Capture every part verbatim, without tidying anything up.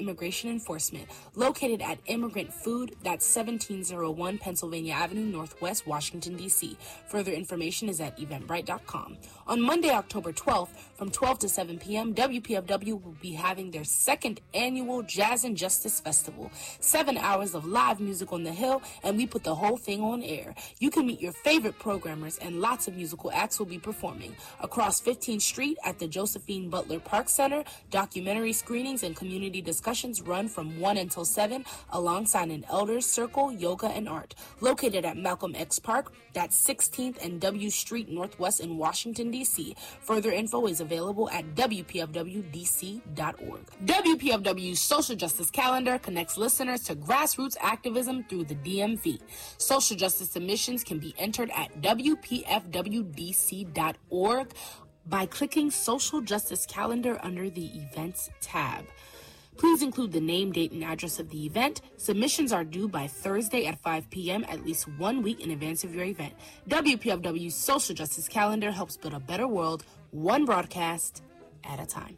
Immigration Enforcement, located at Immigrant Food, that's seventeen oh one Pennsylvania Avenue, Northwest, Washington, D C. Further information is at eventbrite dot com. On Monday, October twelfth, from twelve to seven p.m., W P F W will be having their second annual Jazz and Justice Festival. Seven hours of live music on the Hill, and we put the whole thing on air. You can meet your favorite programmers, and lots of musical acts will be performing. Across fifteenth Street at the Josephine Butler Park Center, documentary screenings and community discussions run from one until seven, alongside an elders circle, yoga, and art. Located at Malcolm X Park, that's sixteenth and W Street Northwest in Washington, D C. Further info is available at W P F W D C dot org. W P F W's Social Justice Calendar connects listeners to grassroots activism through the D M V. Social justice submissions can be entered at W P F W D C dot org by clicking Social Justice Calendar under the Events tab. Please include the name, date, and address of the event. Submissions are due by Thursday at five p.m. at least one week in advance of your event. W P F W's Social Justice Calendar helps build a better world, one broadcast at a time.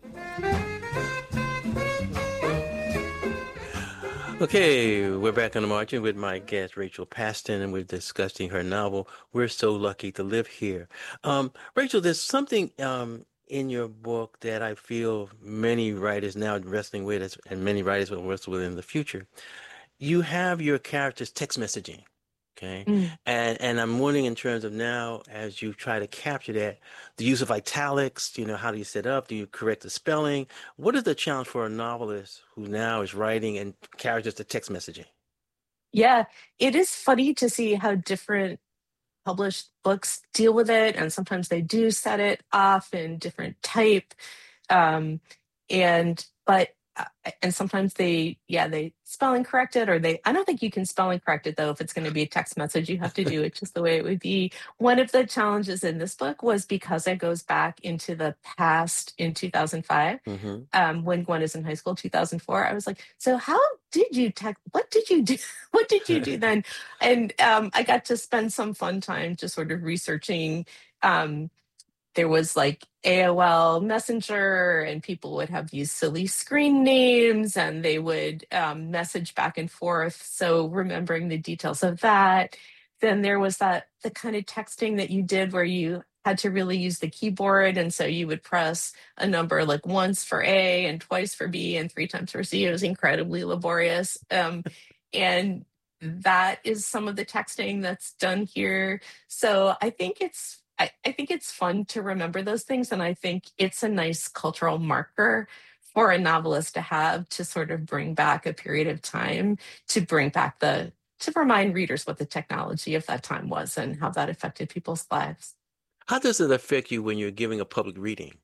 Okay, we're back on the margin with my guest, Rachel Paston, and we're discussing her novel, We're So Lucky to Live Here. Um, Rachel, there's something um, in your book that I feel many writers now wrestling with, and many writers will wrestle with in the future. You have your characters text messaging, okay? Mm. And and I'm wondering in terms of now, as you try to capture that, the use of italics, you know, how do you set up? Do you correct the spelling? What is the challenge for a novelist who now is writing and characters to text messaging? Yeah, it is funny to see how different published books deal with it. And sometimes they do set it off in different type. Um, and, but, uh, and sometimes they, yeah, they spelling correct it, or they, I don't think you can spelling correct it though. If it's going to be a text message, you have to do it just the way it would be. One of the challenges in this book was because it goes back into the past in two thousand five, mm-hmm. um, when Gwen is in high school, two thousand four. I was like, so how did you text? What did you do? What did you do then? And um, I got to spend some fun time just sort of researching. Um, there was like A O L Messenger, and people would have these silly screen names, and they would um, message back and forth. So remembering the details of that. Then there was that the kind of texting that you did where you had to really use the keyboard. And so you would press a number like once for A and twice for B and three times for C. It was incredibly laborious. Um, and that is some of the texting that's done here. So I think it's I, I think it's fun to remember those things. And I think it's a nice cultural marker for a novelist to have, to sort of bring back a period of time, to bring back the, to remind readers what the technology of that time was and how that affected people's lives. How does it affect you when you're giving a public reading?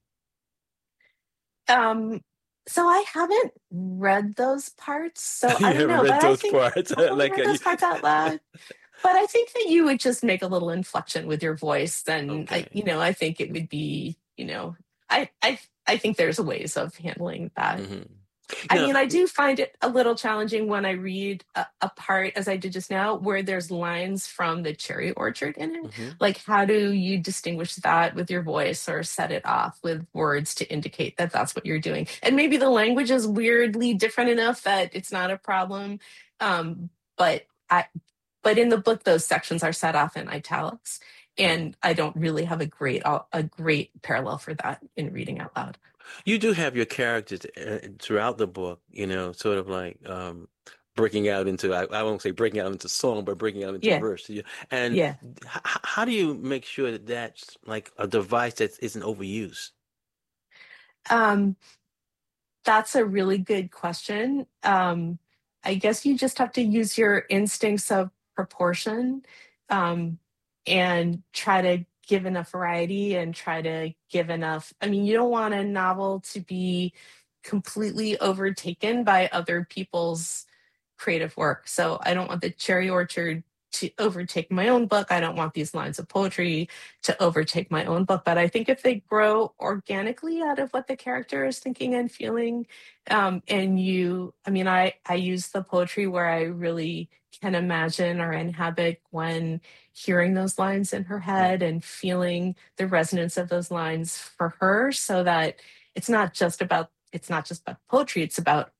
Um, so I haven't read those parts. So I don't you know. Read but those I think parts. I haven't like read a, those parts out loud. But I think that you would just make a little inflection with your voice. Then, okay. I, you know, I think it would be, you know, I, I, I think there's ways of handling that. Mm-hmm. I no. mean, I do find it a little challenging when I read a, a part, as I did just now, where there's lines from the Cherry Orchard in it. Mm-hmm. Like, how do you distinguish that with your voice or set it off with words to indicate that that's what you're doing? And maybe the language is weirdly different enough that it's not a problem. Um, but I... But in the book, those sections are set off in italics, and I don't really have a great a great parallel for that in reading out loud. You do have your characters throughout the book, you know, sort of like um, breaking out into, I, I won't say breaking out into song, but breaking out into yeah. verse. And yeah. h- how do you make sure that that's like a device that isn't overused? Um, that's a really good question. Um, I guess you just have to use your instincts of proportion um, and try to give enough variety and try to give enough. I mean, you don't want a novel to be completely overtaken by other people's creative work. So I don't want the Cherry Orchard to overtake my own book. I don't want these lines of poetry to overtake my own book. But I think if they grow organically out of what the character is thinking and feeling, um, and you, I mean, I, I use the poetry where I really can imagine or inhabit Gwen hearing those lines in her head and feeling the resonance of those lines for her, so that it's not just about, it's not just about poetry, it's about